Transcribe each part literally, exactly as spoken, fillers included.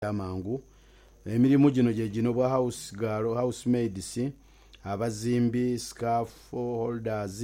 amangu emirimu gino gye gino bwa house girl housemaids abazimbi scaffolders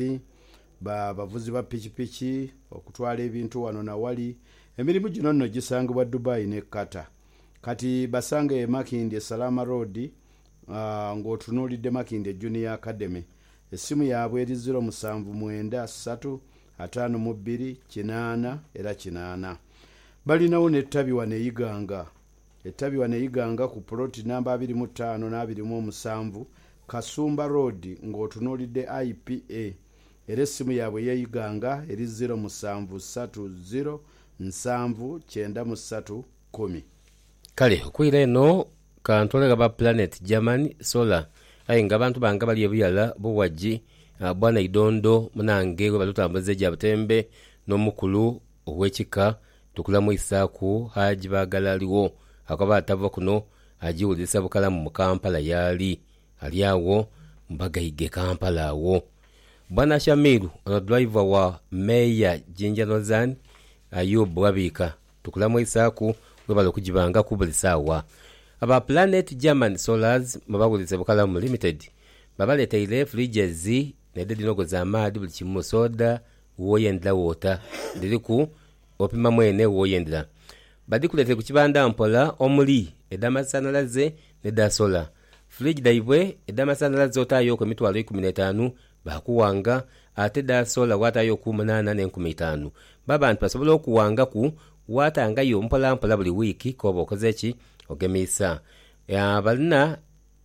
ba bavuzi ba pikipiki okutwala ebintu wano na wali emirimu gino nno gisangibwa Dubai ne Qatar kati basange Makindye Salama Road uh, ng'otunuulidde Makindye Junior Academy essimu yaabwe eri zero musanvu mwenda ssatu ataano mu bbiri kinaana era kinaana balinawo n'ettabi wano eyiganga ettabi wano eyiganga ku ploti namba abiri mu ttaano n'abiri mu musanvu Kasumba Road ng'otunuulidde I P A era essimu yaabwe yeyiganga eri zero musanvu ssatu zero nsanvu kyenda mu ssatu kumi. Kale okwira eno kantole gaba Planet German Solar aye nga abantu banga bali ebuyala buwaji uh, bwana Idondo munange we balutambuze gya Butembe n'omukulu ow'ekika tukulamu Isaaku Haji bagalaliwo akaba atava kuno ajiwulisa bukalamu mu Kampala yali ali awo mbagayige Kampala awo. Bwana Shamiru ono driver wa Meya Jinja Rozan Ayub Wabika tukulamu Isaaku we balokujibanga kubulisawa. Aba Planet German Solars mabagulise bukalamu limited babaleteile fridges ne dedinogo za maadi buli kimu soda woyendla water diriku opima mwene woyendla badikulete ku kibanda mpola omuli edamasanalaze ne da solar fridge daibwe edamasanalaze otayo ku mitwalo ikumi na ttaano bakuwanga ate da solar watayo ku munana ne nkumi ttaano babantu basobola okuwanga ku watanga yo mpola mpola buli wiki koba okozeki ogemisa ya balina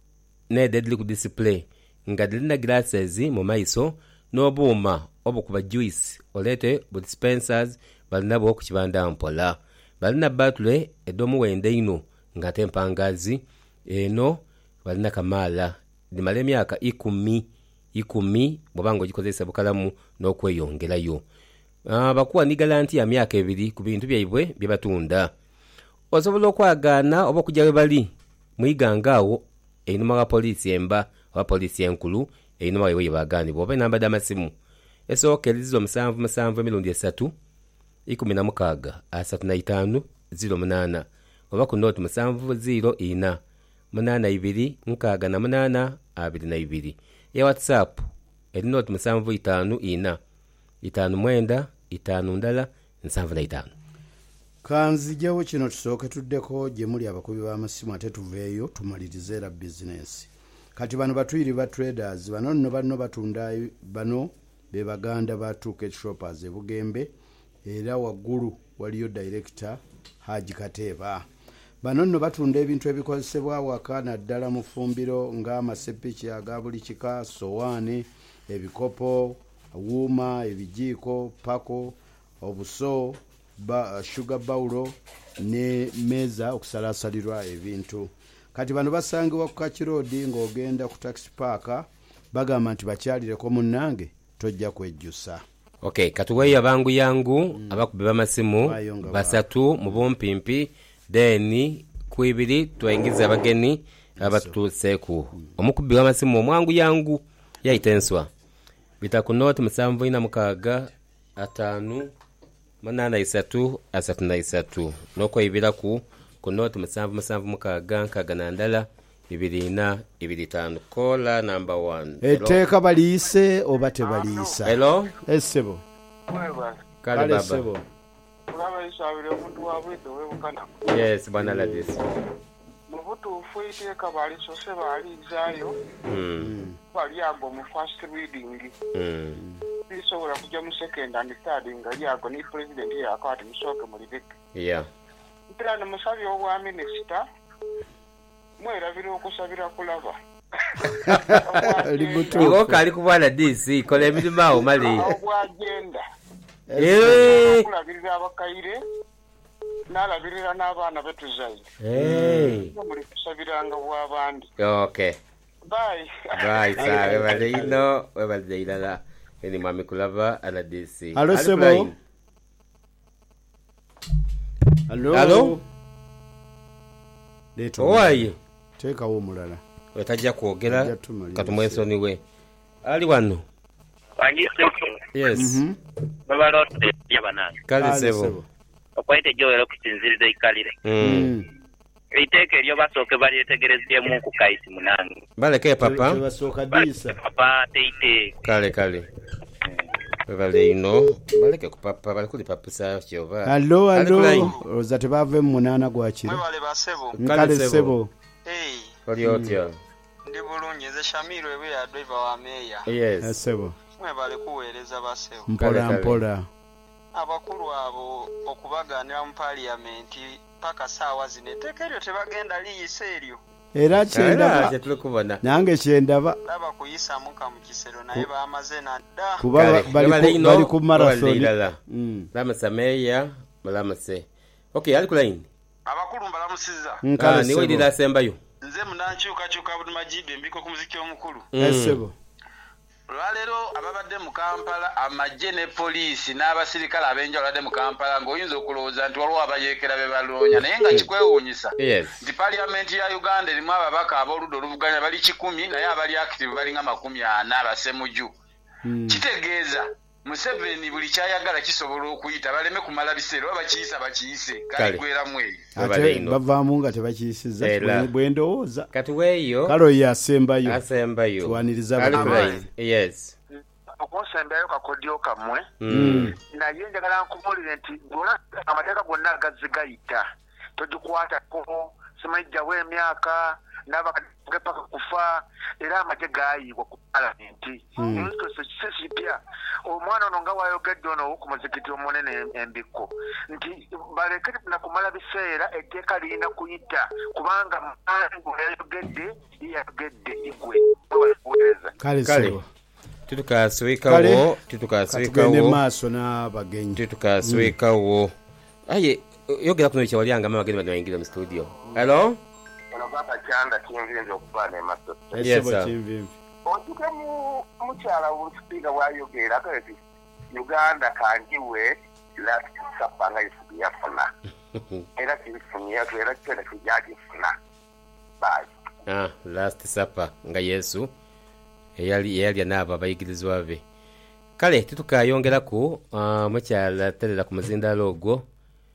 ne deadly ku display nga dilina glasses mu maiso n'obuuma obukuba juice olete bu dispensers balina bo ku kibanda mpola balina batule edomu wende ino nga tempangazi eno balina kamala dimala emyaka ikumi ikumi bw'obanga ogikozesa bukalamu n'okweyongerayo. Uh, bakuwa ni galanti ya myaka ebiri ku bintu byaibwe bye batunda. Osobola okwagaana oba okujja we bali muyigangaawo einuma wa polisi emba oba polisi enkulu einuma wewe yebagaanibwa oba enamba d'amasimu esooka erizo musanvu musanvu emirundi esatu ikumi na mukaaga asatu na itaano ziro munaana oba ku nooti musanvu ziro ina munaana ibiri nkaaga na munaana abiri na ibiri ya WhatsApp eri nooti musanvu itaano ina itaano mwenda itaano ndala nsanvu na itaano. Kanzijawo kino tusooke tuddeko gye muli abakubi b'amasimu ate tuveeyo tumalirize era business. Kati bano batwiri ba traders bano nno bano batunda bano be baganda ba Tuket Shoppers e Bugembe era waggulu waliyo director Haji Kateba. Bano nno batunda ebintu ebikozesebwa waka naddala mu ffumbiro ng'amasepiki aga buli kika, sowaani, ebikopo, wuuma, ebijiiko, pako, obuso, ba sugar bowl ne meza okusalasalirwa ebintu. Kati bano basangibwa ku Kakirodi ng'ogenda ku taxi park bagamba nti bakyalireko munnange tojja kwejjusa. Okay, katuweyo abangu yangu mm. abakubi b'amasimu basatu mu bumpimpi deni kwibiri twaingiza abageni abatutuseku mm. omukubi w'amasimu omwangu yangu yaitenswa bita ku note musanvu ina mukaaga ataanu manana isatu asatu na isatu noko ibira ku ku note musanvu musanvu mukaaga nkaaga na ndala ibiri ina ibiri ttaano kola number one. Eteeka baliise oba tebaliisa. Hello esebo kale baba sebo Baba isabire omuntu wabwete webukana. Yes bwana Ladis Mubutu fuite kabali sose bali zayo. Mm. Bali ago mu first reading. Mm. Bisobola kujja mu second and third ngali ago ni president ya akati musoke muri beke. Yeah. Mpira na musabi wa minister. Mwera biro okusabira kulaba. Iwo kali kubwana D C kola emirimo mali. Obwa agenda. Eh. Kulabirira abakaire. Nalabirira n'abaana betuzayi. Eh. Muri kusabiranga bw'abandi. Okay. Bye. Bye. Sabe vale ino, we vale ilala. Eni mami kulava ana D C. Hello sebo. Hello. Hello. Leto. Owaye. Teka wo mulala. Wetajja kwogera katumwensoni we. Ali wano. Yes. Mhm. Baba lote yabanana. Kale sebo. Okwaite joero kusinziriza ikalire. Mm. Iteke eryo basooke balyetegerezeemu ku kaisi munange. Baleke papa. Basooka disa. Papa teite. Kale kale. Bale ino baleke ku papa bali kuli papa sa kyova. Allo allo ozate bave munana gwakira. Mwebale basebo. Kale sebo. Hey. Oli otya. Ndi bulungi nze Shamiru ewe ya driver wa meya. Yes. Sebo. Mwebale kuweereza basebo. Mpola mpola. Abakulu abo okubaganira mu parliament paka saawa zine tekeryo tebagenda liyisa eryo. Era kyendaba kyetulukubona nange kyendaba laba kuyisa muka mu kisero naye baamaze nadda kuba bali bali ku marathon mm lamasa meya balamase okay ali ku line abakulu mbalamusiza ah niwe ndila sembayo nze munanchuka chuka budu majibe mbiko ku muziki omukulu esebo lwalero ababadde mu Kampala amajje ne poliisi n'abasirikale abenjawulo badde mu Kampala ng'oyinza okulowooza nti waliwo abayeekera be baloonya naye nga kikwewuunyisa nti paliamenti ya Uganda erimu ababaka ab'oludda oluvuganya bali kikumi naye abali active bali nga makumi ana abasemuju kitegeeza Museveni buli kyayagala kisobola okuyita baleme kumala biseera oba bakiyisa bakiyise kale gweramu eyo ate bavaamu nga tebakiyisiza bwendowooza kati weeyo kalo yasembayo asembayo tuwaniriza bali yes okusembayo kakodyo kamwe naye njagala nkumulire nti gola amateeka gonna agazigayita togikwatako simajjawo emyaka n'abakadepaka kufa era amagye gaayibwa ku palamenti nto kisesipya omwana ono nga wayogedde ono ku muzikiti omunene embiko nti baleke na kumala biseera etteeka lirina kuyita kubanga mangu yayogedde yayogedde igwe kale kale tutukaswikawo tutukaswikawo ne maaso n'abagenyi tutukaswikawo aye yogera kuno kyawalianga mama bagenda bayingira mu studio hello Baba chanda kinvinzo okubana emaso. Yes sir. Otuke mu mukyala obusipiika bwayogera kati Uganda kanjiwe last sapanga isubi yafuna. Era kifunia era kyenda kijaji funa. Bye. Ah, last supper nga Yesu eyali eyali naba bayigirizwa be. Kale tutukayongera ku uh, mukyala terera ku mazindalo ogwo.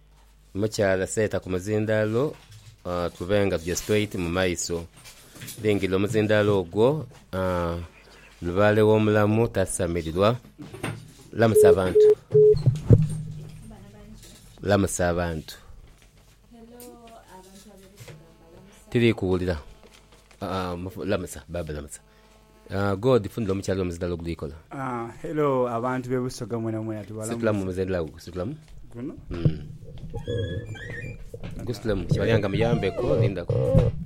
Mukyala seta ku mazindalo Uh, tuvenga tuje straight mu maiso lingilo muzindalo ogwo uh, lubale w'omulamu tasamirirwa lamusa abantu lamusa abantu tiri kuwulira uh, lamusa baba lamusa uh, god fundilo mukyalo muzindalo ogulikola uh, hello abantu bebusoga mwena mwena tubalamu situlamu muzindalo situlamu kuno mm. Guslam kyalianga muyambe ko linda ko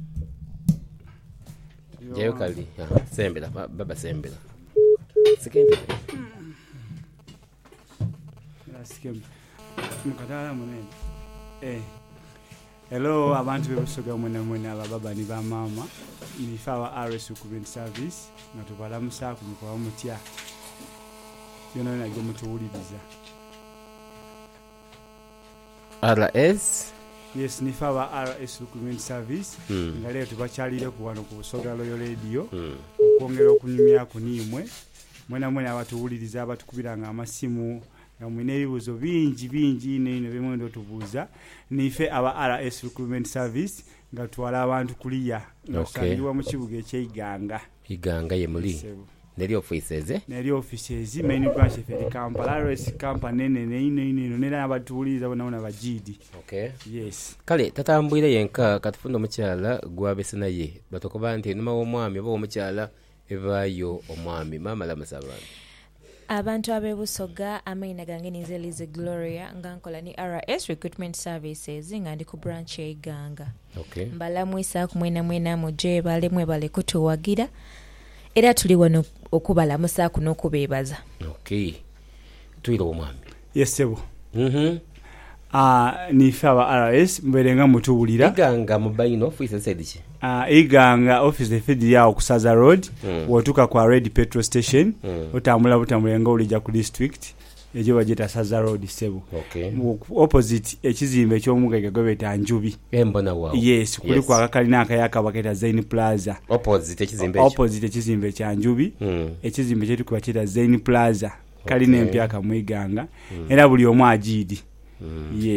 Jeyo kali ya sembera baba sembera Sikende ya sikembe mukatala munene eh hello abantu bebusoga mwena mwena ababa ni ba mama ni fawa R S Recruitment Service natubalamusa ku mukwa mutya yona na gyo mutuwuliriza R S Yes, ni fawa R S Recruitment Service. Mm. Nga leo tubakyalire ku wano ku Busoga Royal Radio. Mm. Okwongera okunyumya ku nimwe. Mwena mwena abatuwuliriza abatukubiranga amasimu nga mwine ebibuzo bingi bingi n'ino bimwe ndo tubuuza. Nife aba R S Recruitment Service nga twala abantu kuliya. Nosangibwa okay. Mu kibuga eky'Iganga. Iganga ye muli. Neri offices eh? Neri offices main branch fe Kampala R S company nene ino ino nera abatuuliza bonaona bajidi. Okay. Yes. Kale tatambwire yenka katufunda mukyala gwabesena ye batokoba nti numa w'omwami oba omukyala evayo omwami mama la masabana. Abantu abebusoga amaina gange ninze Lize Gloria ngankola ni R S Recruitment Services nga ndi ku branch ya Iganga. Okay. Mbala mwisa kumwena mwena muje bale mwe bale kutuwagira. Era tuli wano okubala musaku n'okubeebaza. Okay. Tuiro omwami. Yes sebo. Mhm. Ah ni fawa R S mberenga mutuwulira. Iganga mobile office sedichi. Ah Iganga office efidi ya okusaza road mm. Wotuka kwa Red Petrol Station mm. Otambula butambula nga olija ku district ejo bajeta Saza Road sebo. Okay. Opposite ekizimbe ky'omugege gwebeta Njubi. Embona wao. Yes, kuli yes. Kwa akakalina akayaka baketa Zain Plaza. Opposite ekizimbe ekyo. Opposite ekizimbe kya Njubi. Mm. Ekizimbe kyetu kubacheta Zain Plaza. Okay. Kalina empya kamwiganga. Mm. Era buli omu ajidi. Mm. Yes.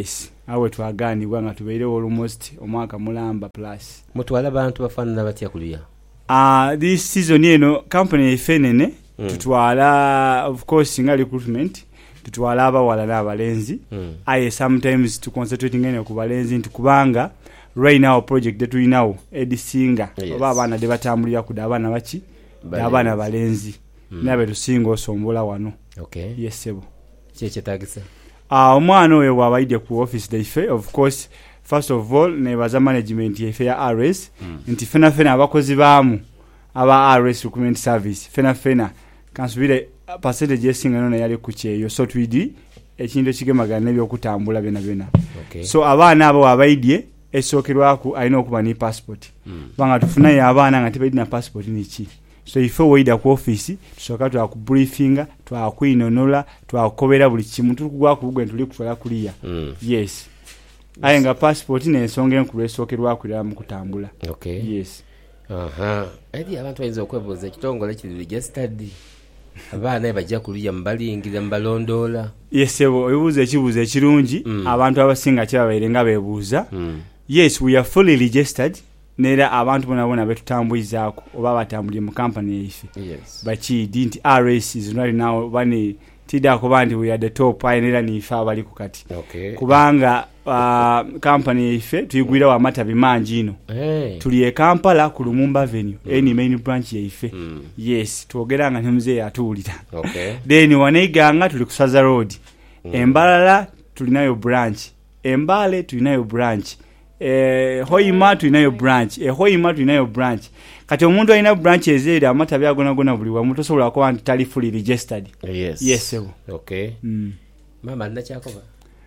awe twagaanibwa nga tubeerewo almost omwaka mulamba plus. Mutwala abantu bafaanana batya kuliya? Uh, this season eno company yaife enene mm. tutwala of course nga recruitment tutwala abawala n'abalenzi mm. aye sometimes to concentrating ene ku balenzi nti kubanga right now project that we know edisinga yes. oba abaana de batambulira ku abaana baki abaana balenzi mm. nabe tusinga osombola wano. Okay. Yes sebo. Cheche tagisa. Ah uh, omwana oyo wabaide ku office daife of course first of all nebaza management yaife ya R S mm. nti fena fena abakozi baamu aba R S recruitment service fena fena kansubire percentage yesinga nona yali kucheyo so twidi ekintu kigemagana nebyo kutambula bena bena. Okay. So abaana abo abaidye esokerwaku alina okuba ni passport mm. banga tufunayo abaana nga tebedina passport niki. So ife waida ku office tusoka twa ku briefinga twa kuinonola twa kobera buli kimu tukugwa ku bugwe tuli kutwala kuliya. Mm. Yes. Ayenga passport ne ensonga enkulu esokerwa kulira mu kutambula. Okay. Yes. Aha. Edi abantu bayinza okwebuuza ekitongole kiri registered. Abaana bajja kuliya mbalingira mbalondola. Yes ebo ebuuza ekibuuza ekirungi mm. abantu abasinga kyabaire nga bebuuza. Mm. Yes we are fully registered. Nera abantu bona bona betutambuizaako oba batambulye mu company yife. Yes. Bachi didn't R S is not now bani tida ko bandi we are the top ayinera ni fa bali kukati. Okay. Kubanga uh, company yife tuyigwira wa matabi manji ino. Hey. Tuliye Kampala ku Lumumba Avenue mm. any main branch yife. Mm. Yes tuogeranga ntumze yatulira. Okay. Then waneganga tuli kusaza road. Mm. Embalala tulinayo branch. Embale tulinayo branch. Eh Hoima tulinayo branch. Eh Hoima tulinayo branch. Kati omuntu alina branch ezera amatabi agona gona buli wa muntu sobola ko anti tali fully registered. Yes. Yes sebo. Okay. Mm. Mama nda chakoba.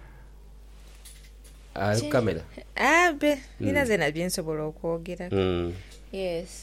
Ah kamera. Abe nina mm. zena byensobola okwogera. Mm. Yes.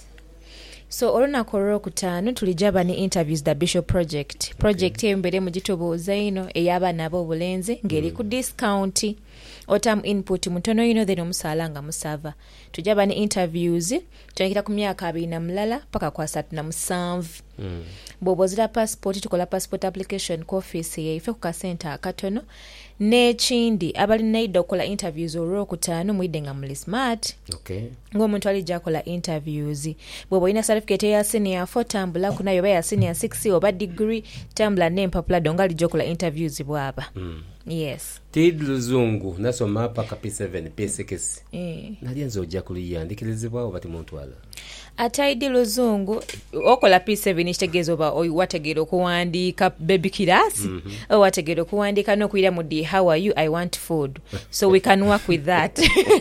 So oluna kororo kutano tulijaba ni interviews da Bishop project. Project okay. Mbere mu gitoboza ino eyaba nabo bulenze ngeri mm. ku discount otam input mutono ino then omusalanga musava. Tujaba ni interviews tunikira ku myaka abiri na mulala paka kwa satu na musanvu. Mm. Bobozira passport tukola passport application ku office ye ife ku ka center akatono ne chindi abali naida okola interviews oro kutano mwidenga muli smart. Okay. Ngomuntu ali jakola interviews. Bobo ina certificate ya senior four tambula kuna yoba ya senior six oba degree tambula ne mpapula dongali jokola interviews bwaba. Mm. Yes. Tid Luzungu nasoma hapa ka P seven P six. Eh. Nalianza oja kuliyandikilizibwa obati muntu wala. Ataidi Luzungu okola P seven ishitegezo ba oy wategero kuandika baby kilasi mm -hmm. o wategero kuandika no kuira mudi how are you I want food so we can work with that.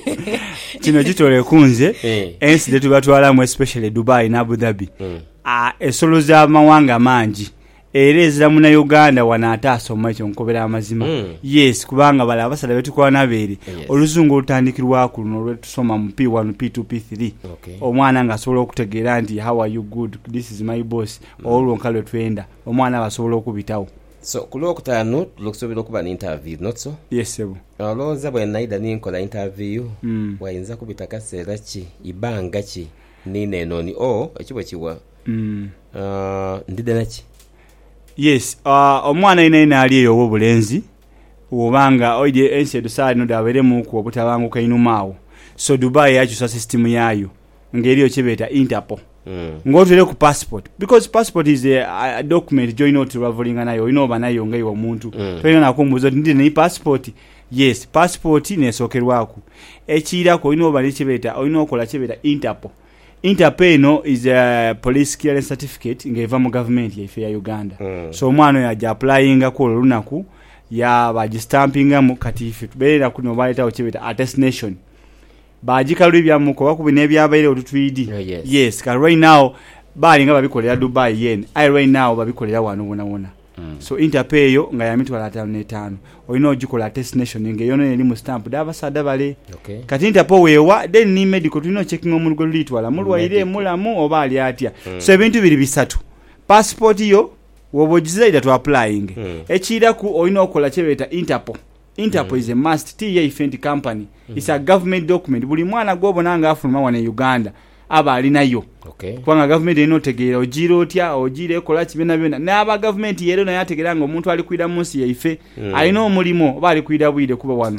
Kino kitole kunze ensi de tubatwala mu especially Dubai na Abu Dhabi. Mm. Ah esoloza amawanga manji. Erezera muna Uganda wanataso macho nkobera amazima. Mm. Yes kubanga bala abasala betu kwa nabere. Yes. Oluzungu lutandikirwa ku no lwetusoma mu P one P two P three. Okay. Omwana nga asobola okutegeera nti how are you good this is my boss. Mm. Olwo nkalo twenda. Omwana basobola okubitawo. So kulo kutano lukusobera okuba ni interview not so? Yes sebo. Aloza bwe naida ni nkola interview. Mm. Wayinza kubitaka serachi ibanga ki nine noni o ekibwe kiwa. Mm. Uh ndide nachi. Yes, uh, omwana ina ina ali eyo obulenzi obanga oide ense dosali no davere mu ku obutabangu kainumawo. So Dubai yachusa system yayo ngeriyo chebeta Interpol. Mm. Ngotwele ku passport because passport is a, a document join not traveling nayo inoba nayo ngai wa muntu. Mm. Toyina nakumbuzo ndi ni passport. Yes, passport nesokerwaku. Echira ko inoba ni chebeta oinokola chebeta Interpol. Interpeno is a police clearance certificate ngeva mu government ya ya Uganda. Mm. So omwana yaja applyinga ko lunaku ya bajistampinga mu katifu tubera kuno baleta ochebeta attestation. Bajikalu byamuko bakubine byabaire otutwidi. Oh, yes. Yes, ka right now bali nga babikolera Dubai yen. I right now babikolera wano wona wona. Mm. So Interpeyo nga ya mitwala tano ne tano. Oyino ojikola attestation nge yono eri mu stamp daba sada bale. Okay. Kati Interpol wewa then ni medical tuno checking omulugo litwala mulwaire mulamu oba ali atya. Mm. So ebintu biri bisatu. Passport yo wobojiza ida to applying. Mm. Echira ku oyino okola chebeta Interpol. Interpol mm. is a must T A event company. Mm. It's a government document. Buli mwana gwobo nanga afuluma wana Uganda aba ali nayo. Okay. Kwanga government eno tegeera ojiro otya ojire kola kibena bena n'aba government yero na yategeranga omuntu ali kwira munsi yaife mm. alina omulimo bali kwira bwire kuba wano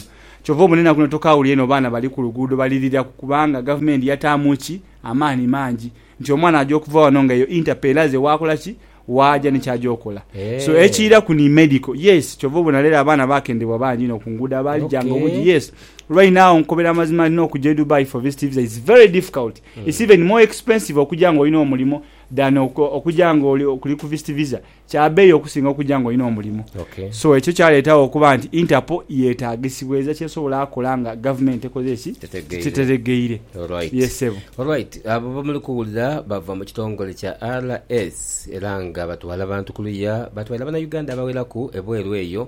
kyova omunena kuno tokawulira eno baana bali ku luguudo balirira kubanga gavumenti yataamuki amaanyi mangi nti omwana ajja okuva wano nga eyo interpelaze wakola ki waja nekyajokola hey. So ekiira kuni medical yes kyova obunalera abaana bakendebwa bangi no kunguda bali Okay. jango obuji yes right now nkobera amazima no kujja Dubai for visit visa is very difficult mm. It's even more expensive okujja ngo ino omulimo than okujja ngo oli kuli ku visit visa kyabeeyi okusinga okujja ngo ino omulimo Okay. So ekyo kyaleetawo okuba nti Interpol yeetaagisibweza kyesobola akolanga government ekozesi kitegeire. Alright. Yes sebo. Alright. Abo bamuli kuwulira bava mu kitongole kya R S era nga batwala abantu kuluya batwala bana Uganda abawerako ebweru eyo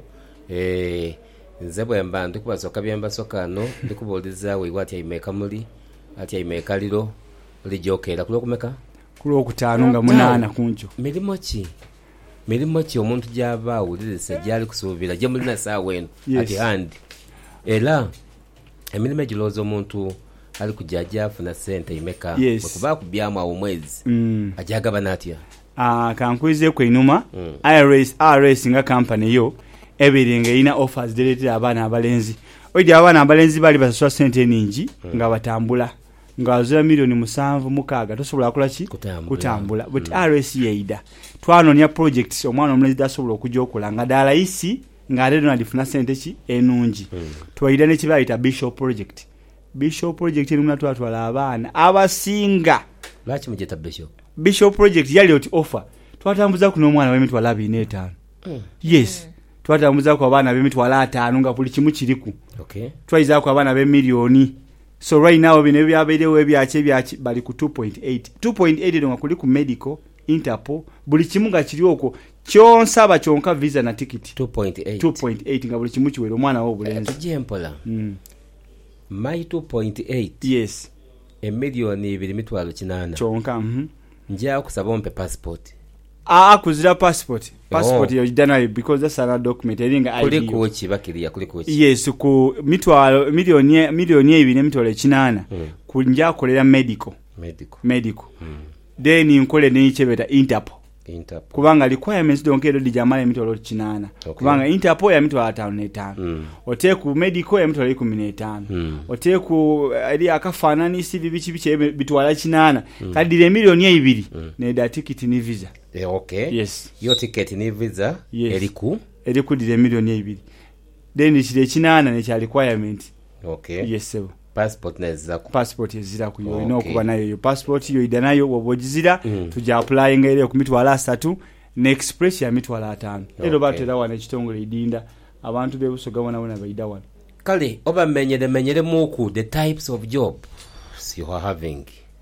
eh nze bwemba ndikubasoka byembasokano ndikubuuliza we wati ayimeka muli ati ayimeka liro lijokera kulo kumeka kulo okutaano nga munaana kunjo milimo ki milimo ki omuntu gyaba awuliriza gyali kusuubira gye mulina saawa eno ati handi era emirimu egirowooza omuntu ali kujja afuna ssente imeka yes. Bwekuba kubyamu awo omwezi mm. ajagaba natya ah kankwize ku enuma mm. R S R S nga company yo ebiringa ina offers diretera abaana abalenzi oje abaana abalenzi bali basaswa sente ningi mm. nga batambula nga azira milioni musanvu mukaaga tosobola kola ki kutambula, kutambula. But mm. R S yeida twanonya projects omwana omulenzi dasobola okujja okola nga dala isi nga ate Donald funa sente ki enungi mm. twaida ne kibayita Bishop project Bishop project ni mnatu atwala abaana abasinga laki mujeta Bishop Bishop project yali oti offer twatambuza kuno omwana w'emitwalo abiri n'etaano mm. yes mm. twatambuza kwa abaana b'emitwalo ataano nga buli kimu kiriku okay twayiza kwa abaana b'emiliyoni so right now bino byabeerewo ebyache byachi bali ku two point eight two point eight nga kuli ku medical Interpol buli kimu nga kiri okwo kyonsaba kyonka visa na ticket two point eight two point eight nga buli kimu kiwera omwana wo obulenzi jempola mm. my two point eight yes emiliyoni ibiri mitwalo kinaana kyonka mhm njya kusaba ompe passport ah kuzira passport passport yo dana because that's another document eringa I D kuli kuchi bakiriya kuli kuchi yes ku mitwalo miliyoni miliyoni ibiri mitwalo kinaana mm. kunja kolera medical medical medical mm. then nkole ne ichebeta Interpol Interpol kubanga requirements donkedo dijamala mitwalo kinaana okay. Kubanga Interpol ya mitwalo ataano n'etaano mm. ote ku medical ya mitwalo ikumi n'etaano mm. ote ku ali akafanani sibi bichi bichi bitwala kinaana mm. kadire miliyoni ibiri mm. ne da ticket ni visa eh, okay yes yo ticket ni visa yes. eliku eliku dire miliyoni ibiri then kire kinaana ne kya requirement okay yes sir. Passport nezira ku passport ezira ku yo ino kuba nayo yo passport yo ida nayo wobojizira mm. tuja apply ngere ku mitwala asatu ne express ya mitwala atano okay. Ero batera wana kitongole idinda abantu bebusoga wana wana baida wana kale oba menyere menyere muku the types of jobs you are having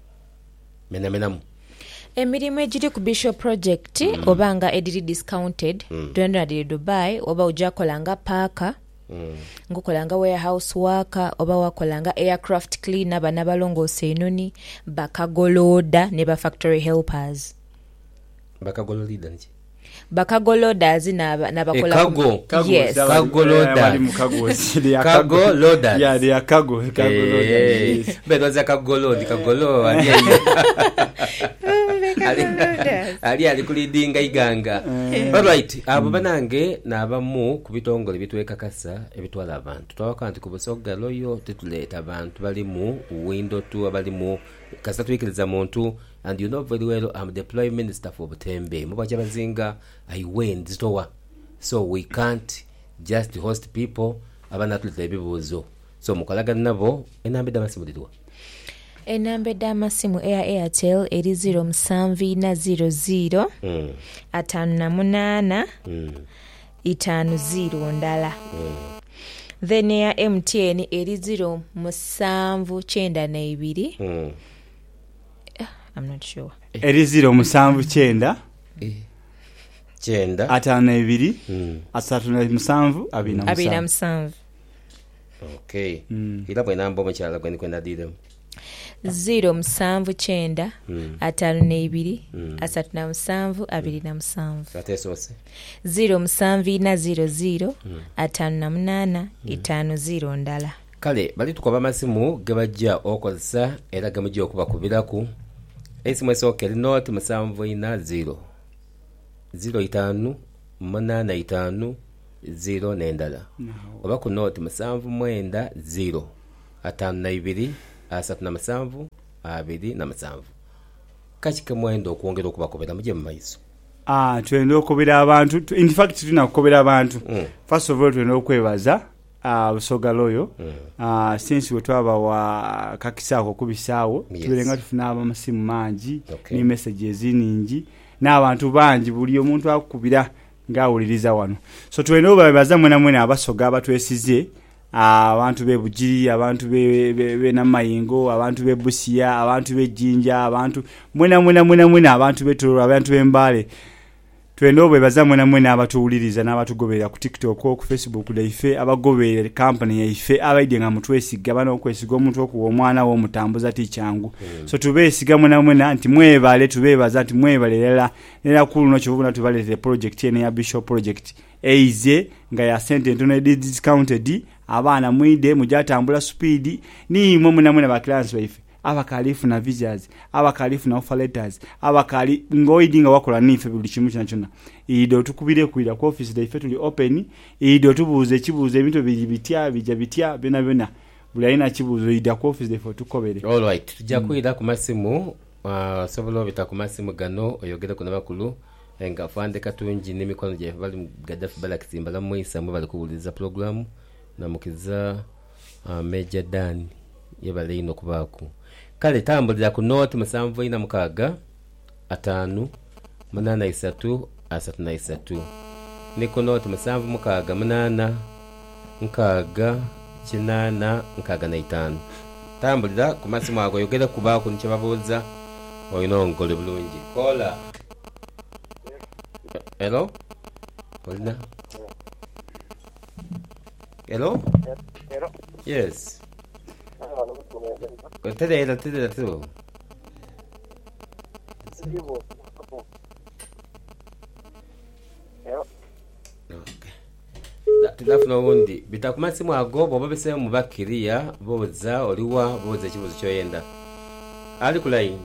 mena mena emirimu egiri ku Bishop project mm. obanga ediri discounted mm. twendera di Dubai oba ujakolanga paka Mm. ngokolanga warehouse worker oba wakolanga aircraft cleaner bana balongose enoni bakagoloda ne ba factory helpers bakagoloda nje bakagolodas na nabakola kago kago yes kagoloda bali mu kago ya kago loaders ya ya kago kago loaders bedo za kagolodi kagolo ali ali ali kulidinga iganga alright abo banange nabamu kubitongole bitwekakasa ebitwala abantu twakanti kubusoga loyo tetuleta abantu bali mu window tu abali mu kasa twikiriza muntu and you know very well I'm the prime minister for Butembe mubacha bazinga I went stowa so we can't just host people abana tulete bibuzo so mukalaga nabo enambe damasimu didwa enambe damasimu air Airtel eri zero musanvu na zero zero mm. atano na munana mm. itano zero ndala mm. then ya M T N eri zero musanvu chenda na ibiri mm. I'm not sure. Eri zero musanvu chenda eh chenda atano ibiri mm. asatu na musanvu abina musanvu abina musanvu okay mm. ila bwe nambo mchala kweni kwenda didem zero musanvu chenda mm. atano na ibiri mm. asatu na musanvu abiri na musanvu ate sose zero musanvu na zero zero mm. atano na munana mm. itano zero ndala kale bali tukoba masimu gebajja okozesa era gamujja okubakubiraku esimu esoke linoti musanvu ina zero zero itanu munana itanu zero n'endala oba ku nooti musanvu mwenda zero ataano na ibiri asatu na musanvu abiri na musanvu kaki mwenda okwongera okubakobera mujje mu maiso. Ah, twenda okubira abantu, in fact tuna kukobera abantu. Mm. First of all twenda okwebaza ah uh, Busoga Loyo. Mm. Ah uh, since we twaba wa kakisako kubisawo, yes. Tuberenga tufuna amasimu mangi, okay. Ni messages ningi, n'abantu bangi buli omuntu akubira ngawuliriza wano. So twenda obabaza mwena mwena abasoga abatwesize. Abantu be Bugiri, abantu be, be, be Namayingo, abantu be Busia, abantu be Jinja, abantu mwena mwena mwena mwena abantu be Toro, abantu be Mbale. Twendo bebaza mwena mwena abatuwuliriza n'abatugobera ku TikTok ku Facebook laife abagobera company yaife abaide nga mutwesiga bana okwesiga omuntu okuwa omwana wo mutambuza tichangu. Mm. So tubesiga mwena mwena nti mwebale tubebaza nti mwebale lela lela kulu no kivuna tubalete project ene ya Bishop project eize nga ya sente ntone discounted abana mwide mujatambula speed ni mwe mwena mwena ba clients baife abakalifu na visas abakalifu na offer letters abakali ngoidinga wakola nife buli kimu kinachona ido tukubire kuira ku office daife tuli open ido tubuze kibuze ebintu bijibitya bija bitya bena bena buli aina kibuzo ida ku office daife tukobere. All right, tujja kuira ku masimu uh, sobulo bita ku masimu gano oyogera ku nabakulu enga fande katunji n'emikono gye bali Gaddafi Balak Simbala mwisa mwe bali kubuliza program na mukiza uh, Major Dan yebale ino kubaku kale tambulira ku note musanvu ina mukaga atanu munana isatu asatu na isatu ni ku note musanvu mukaga munana nkaga kinana nkaga na itanu tambulira ku masimu ago yogera kubaku niche babuza oyino ngole bulungi kola. Hello? Olina? Hello? Hello? Yes. Tede ela tede tu. Hello? Okay. Tudafuna wundi bitakumasi mwago bobo bese mubakiriya boza oliwa boza kibuzo kyoyenda. Ali ku line.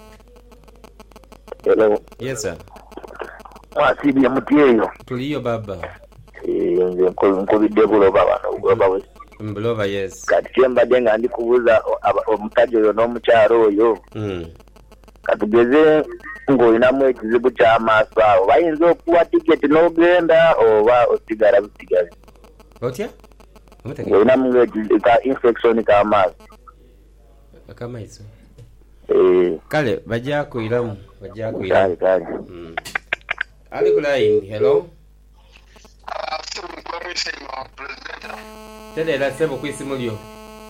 Hello? Yes sir. Wasibi ya mutieyo. Tuliyo baba. Eh, nze nkobidde buloba bano buloba we. Mbuloba yes. Kati kyemba denga ndi kubuza omutajo yo n'omukyalo oyo. Mm. Katugeze ng'olina mu ekizibu ky'amaaso awo bayinza okuwa tiketi n'ogenda oba osigala busigale. Otya? Ng'olina mu ka infection k'amaaso. Akamaiso. Eh. Kale bajja kuiramu bajja kuiramu. Kale kale. Mm. Ali ku line, hello? Ah, simu kwa mwisi ma president. Tede la sebo ku isimu lyo.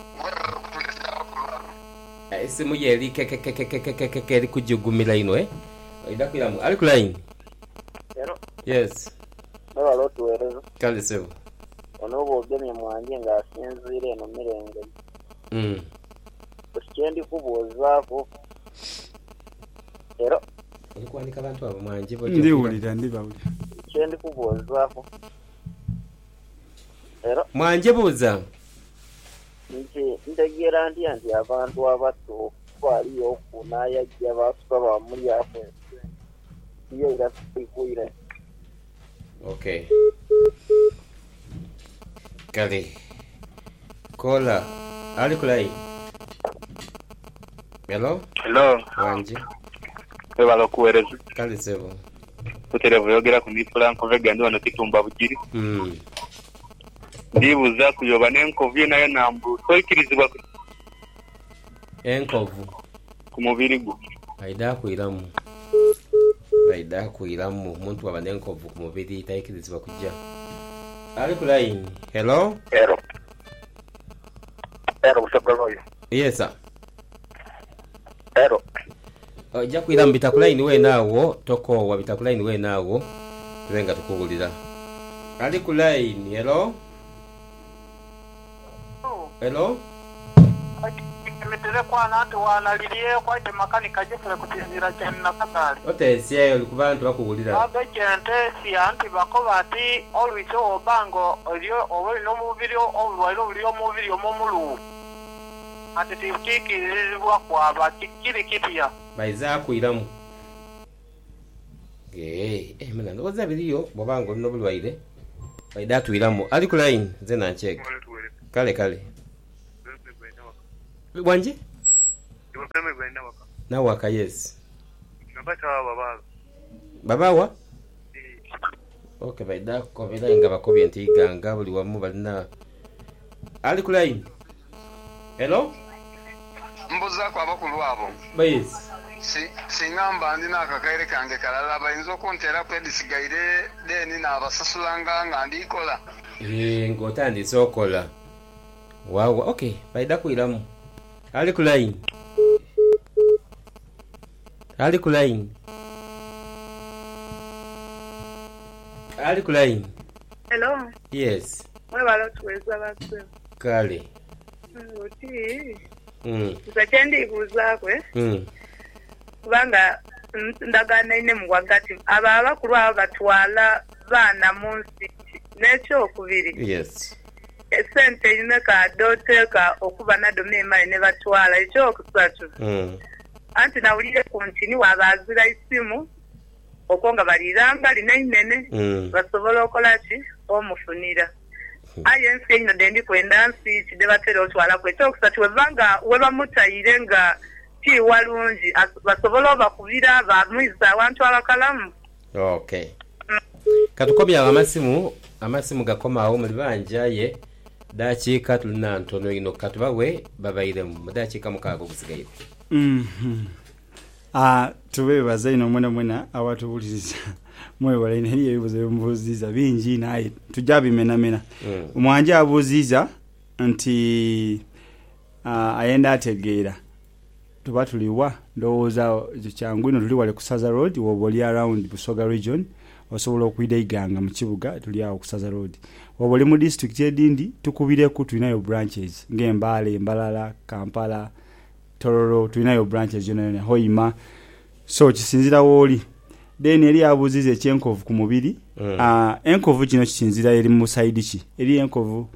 Isimu yeli ke ke ke ke ke ke ke ke kujugumila ino eh. Ida kuiramu. Ali ku line. Hello. Yes. Baba lotu erezo. Kale sebo. Ono bogene mwanje nga asinzire no mirenge. Mm. Kuchendi kubozaako. Hello. Ndikuandika abantu abo mwanje bo. Ndi ulira ndi bawuli. Chendi kubozaako. Hello. Mwanje buza. Nje ndegera ndi anti abantu abato bali okunaya gya basuka ba muri apo. Iyo ira kuira. Okay. Kale. Kola. Ali kulai. Hello? Hello. Wanje. Ebalo kuwereza. Kale sebo. Kuterevo yogera ku nifula nkovega ndi wano kitumba Bugiri. Mm. Ndibuza kuyoba n'enkovu nayo nambu toikirizibwa enkovu ku mubiri gwo. Aida kuiramu. Aida kuiramu muntu waba n'enkovu ku mubiri taikirizibwa kujja. Ali ku line. Hello? Hello. Hello, Busoga Loyo. Yes sir. Hello. Ojja kuiramu bitakulaini we nawo toko wa bitakulaini we nawo tuwenga tukubulira. Ali ku line. Hello? Hello? Kimetere kwa nantu wanalilie kwa ite makanika jefule kutizira chani na katari. Ote siya yoli kubantu wakubulira. Abe jente siya anti bako bati olwiso obango olio obuli no mubiri olwailo olio mubiri omomulu. Ati tifiki zizibwa kwa bati kiri kitia. Baiza kuiramu. Eh, eh mena ndoza biliyo bobango no bulwaire. Faida tuiramu. Ali ku line nze nancheka. Kale kale. Wanje? Na waka yes. Babawa? Okay, faida ko faida nga bakobi ntiganga buli wamu balina. Ali ku line. Hello? Mbuza kwa bakulu abo. Bayes. Si singamba ndi nakakaire kange kalala bayinzo kontera kwedisigaire deni nabasasulanga nga ndikola. Eh ngotandi sokola. Wow, okay, faida kuiramu. Ali ku line. Ali ku line. Ali ku line. Hello. Yes. Mwebala tuweza batwe. Kale. Oti. Mm. Zakendi kuzakwe. Mm. Kubanga ndagana ine mugwagati aba abakuru aba batwala bana munsi necho kubiri. Yes. Esente ine ka doteka okuba na domema ine batwala echo kusatu. Mm. Anti na ulile kontini wabazira isimu okonga baliranga linainene mm. basobola okolachi omufunira. Ayense ino dendi kwenda nsi kide batero otwala kwecho kusatu webanga weba mutayire nga ti walungi basobola bakubira bamwiza abantu abakalamu. Okay. Mm. Katukomya amasimu amasimu gakomaawo muri banjaye dakiika tulina ntono ino katubawe babaire mu dakiika mukaaga gusigaye. Mhm. Ah tubebaza ino mwena mwena awatubuliriza. Mwe wale ne yebuze mbuziza bingi naye tujabimena mena. Mm. Umwanje abuziza nti uh, ayenda ategeera. Tuba tuliwa ndowooza kyangu ino tuli wale kusaza road woboli around Busoga region osobola okuida iganga mu kibuga tuli awo kusaza road. Woboli mu district edindi tukubire ku tulinayo branches ng'Embale, Embalala, Kampala, Tororo tulinayo branches yona Hoima. So kisinzira woli. Then eri abuzize kyenkovu ku mubiri. Mm. Ah uh, enkovu kino kisinzira eri mu side ki. Eri enkovu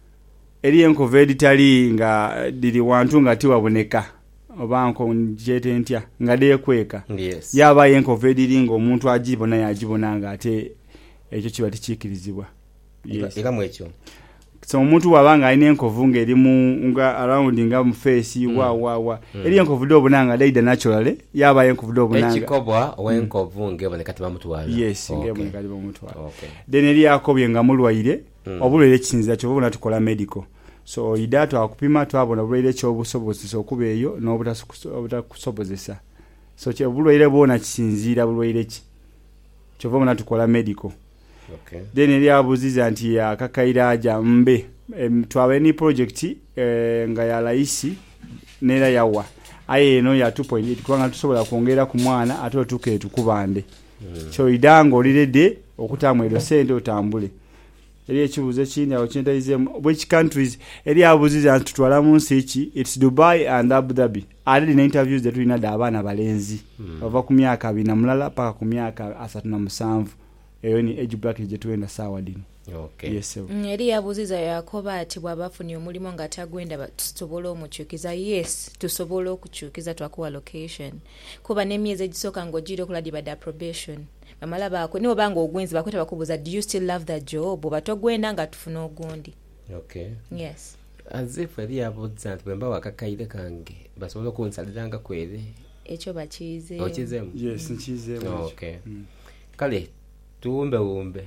eri enkovu editali nga diri wantu nga tiwaboneka. Obanko njete ntya nga de kweka. Yes. Yaba enkovu ediri nga omuntu agibona yagibona nga ate ekyo kiba tikikirizibwa. Yes. Ega mwekyo. So omuntu wabanga alina enkovu nga eri mu nga around nga mu face mm. wa wa wa. Mm. Eri enkovu do bonanga daida naturally yaba enkovu do bonanga. Ekikobwa owenkovu mm. ngebe nekati bamutwala. Yes, okay. ngebe nekati bamutwala. Okay. Then eri akobye nga mulwaire mm. obulwere kinza kyo bobona tukola medical. So idato akupima twabona bulwere kyo obusobozi okuba eyo n'obutakusobozesa. So kye bulwere bona kisinzira bulwere ki. Kyo bobona tukola medical. Okay. Then eri abuziza nti akakaira aja mbe em, twabe ni project eh, nga ya laisi nera yawa aye eno ya two point eight kwanga tusobola kuongera ku mwana ato tuke tukubande. Mm. So idango lirede okutamwe ero sente otambule. Eri ekibuze kindi awo kyentalize which countries eri abuziza nti tutwala mu nsi ki it's Dubai and Abu Dhabi. Ali na interviews zetu ina da abana balenzi. Mm. Bava ku myaka abiri na mulala paka ku myaka asatu na musanvu. Eyo ni age bracket je tuenda sawa dini. Okay. Yes sir. Mm, eri yabuziza yakoba ati bwabafuni omulimo nga tagwenda tusobola omukyukiza. Yes, tusobola okukyukiza twakuwa location. Kuba nemyezi egisoka ng'ogire okuladi bada probation. Bamala bako nibo banga ogwenzi bakweta bakubuza do you still love that job oba togwenda nga tufuna ogundi. Okay. Yes. Azif eri yabuziza nti bemba wakakaire kange basobola kunsaliranga kwere. Ekyo bakize. Okizemu. Yes, nchizemu. Okay. Mm. Kale tuumbe umbe.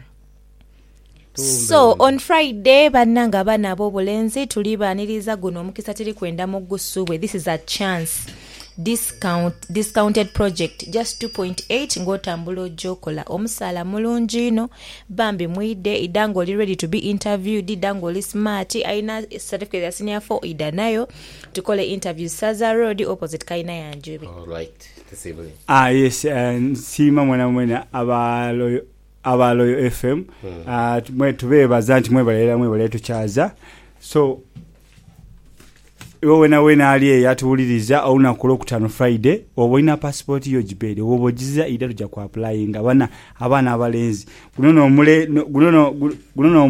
So on Friday bananga bana bobolenzi tulibaniriza guno mukisa tiri kwenda mu Gusubwe. This is a chance discount discounted project just two point eight ngotambulo jokola omusala mulungi no bambi mwide idango li ready to be interviewed idango li smart aina certificate ya senior four ida nayo tukole interview Saza Road opposite Kaina ya Njubi. All right. Disable. Ah yes, and sima mwana mwana abalo abalo F M. Mm. Ah mwe tubebaza nti mwe balera mwe balera tuchaza. So iwo wena wena aliye yatuuliriza auna kulo kutano Friday oboina passport yo jibede obojiza ida tuja ku applying abana abana abalenzi gunono mule gunono gunono